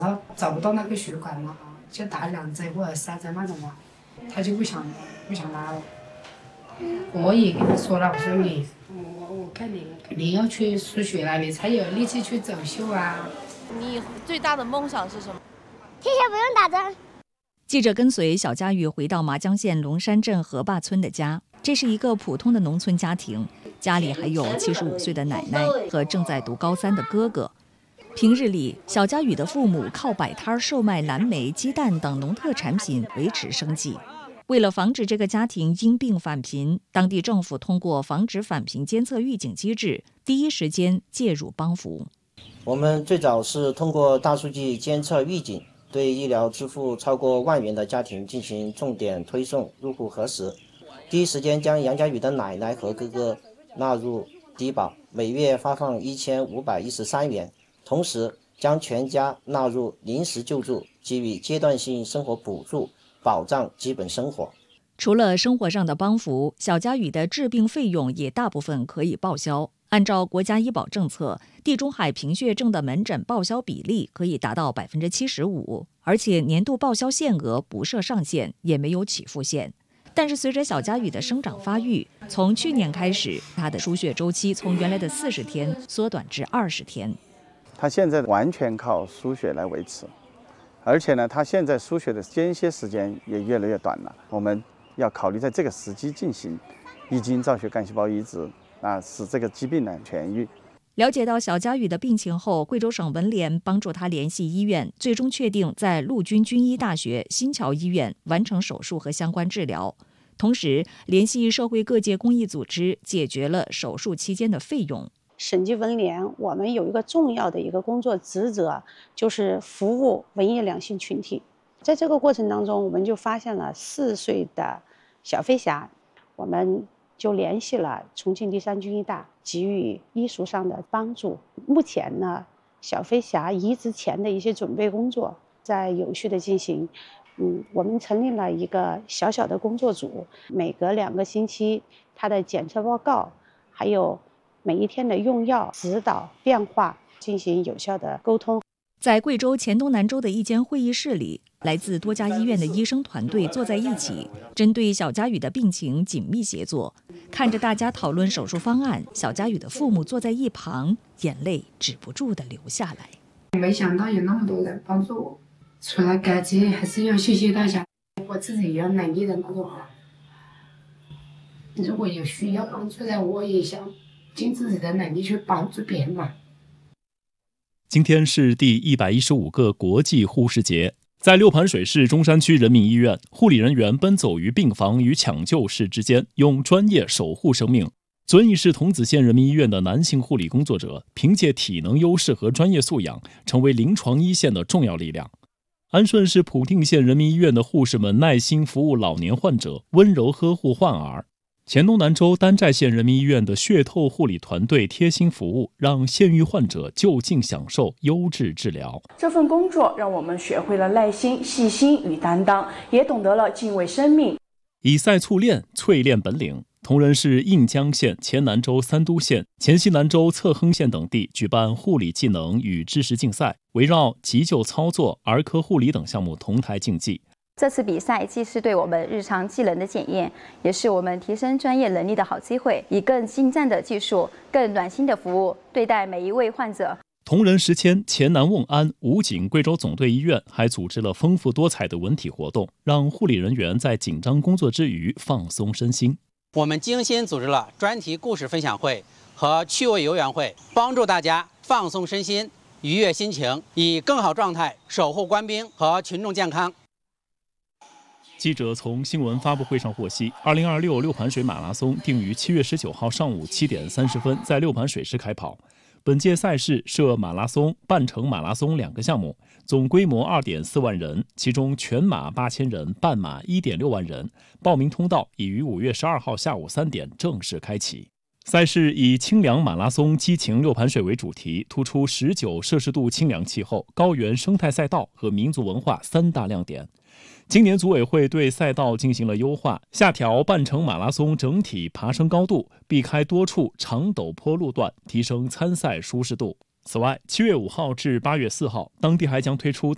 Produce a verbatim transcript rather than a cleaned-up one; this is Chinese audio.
然后找不到那个血管嘛，就打两针或者三针那种嘛，他就不想不想拉了。我也跟他说了，我说你，我我看你你要去输血了，你才有力气去走秀啊。 你最大的梦想是什么？ 谢谢，不用打针。 记者跟随小佳玉回到麻江县龙山镇河坝村的家，这是一个普通的农村家庭，家里还有七十五岁的奶奶和正在读高三的哥哥。平日里，小佳宇的父母靠摆摊售卖蓝莓、鸡蛋等农特产品维持生计。为了防止这个家庭因病返贫，当地政府通过防止返贫监测预警机制，第一时间介入帮扶。 我们最早是通过大数据监测预警，对医疗支付超过万元的家庭进行重点推送、入户核实，第一时间将杨佳宇的奶奶和哥哥纳入低保，每月发放一千五百一十三元。同时将全家纳入临时救助，给予阶段性生活补助，保障基本生活。 除了生活上的帮扶，小佳宇的治病费用也大部分可以报销。按照国家医保政策，地中海贫血症的门诊报销比例可以达到百分之七十五，而且年度报销限额不设上限，也没有起付线。但是随着小佳宇的生长发育，从去年开始，他的输血周期从原来的四十天缩短至二十天。 他现在完全靠输血来维持，而且呢，他现在输血的间歇时间也越来越短了。我们要考虑在这个时机进行一经造血干细胞移植，啊，使这个疾病呢痊愈。 了解到小佳宇的病情后，贵州省文联帮助他联系医院，最终确定在陆军军医大学新桥医院完成手术和相关治疗。同时，联系社会各界公益组织，解决了手术期间的费用。 省级文联，我们有一个重要的一个工作职责，就是服务文艺两性群体。在这个过程当中，我们就发现了四岁的小飞侠，我们就联系了重庆第三军医大，给予医术上的帮助。目前呢，小飞侠移植前的一些准备工作在有序的进行。嗯，我们成立了一个小小的工作组，每隔两个星期，他的检测报告，还有每一天的用药指导变化进行有效的沟通。 在贵州黔东南州的一间会议室里，来自多家医院的医生团队坐在一起，针对小佳宇的病情紧密协作。看着大家讨论手术方案，小佳宇的父母坐在一旁，眼泪止不住地流下来。 没想到有那么多人帮助我，除了感激，还是要谢谢大家。我自己有能力的那种人，如果有需要帮助的，我也想尽自己的能力去帮助别人嘛。 今天是第一百一十五个国际护士节，在六盘水市中山区人民医院，护理人员奔走于病房与抢救室之间，用专业守护生命。遵义市桐梓县人民医院的男性护理工作者，凭借体能优势和专业素养，成为临床一线的重要力量。安顺市普定县人民医院的护士们耐心服务老年患者，温柔呵护患儿。黔东南州丹寨县人民医院的血透护理团队贴心服务，让县域患者就近享受优质治疗。 这份工作让我们学会了耐心、细心与担当，也懂得了敬畏生命。 以赛淬炼，淬炼本领。同仁市印江县、黔南州三都县、黔西南州侧亨县等地举办护理技能与知识竞赛，围绕急救操作、儿科护理等项目同台竞技。 这次比赛既是对我们日常技能的检验，也是我们提升专业能力的好机会，以更精湛的技术、更暖心的服务对待每一位患者。 同仁实践黔南瓮安武警贵州总队医院还组织了丰富多彩的文体活动，让护理人员在紧张工作之余放松身心。 我们精心组织了专题故事分享会和趣味游园会，帮助大家放松身心、愉悦心情，以更好状态守护官兵和群众健康。 记者从新闻发布会上获悉，二零二六六盘水马拉松定于七月十九号上午七点三十分在六盘水市开跑。本届赛事设马拉松、半程马拉松两个项目，总规模二点四万人，其中全马八千人，半马一点六万人。报名通道已于五月十二号下午三点正式开启。赛事以清凉马拉松激情六盘水为主题，突出十九摄氏度清凉气候、高原生态赛道和民族文化三大亮点。今年组委会对赛道进行了优化，下调半程马拉松整体爬升高度，避开多处长陡坡路段，提升参赛舒适度。此外，七月五号至八月四号，当地还将推出